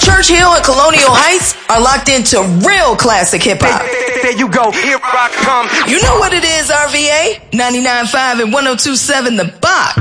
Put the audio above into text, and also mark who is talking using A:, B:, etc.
A: Church Hill and Colonial Heights are locked into real classic hip-hop.
B: There you go, here I come.
A: You know what it is, RVA? 99.5 and 102.7 The Box.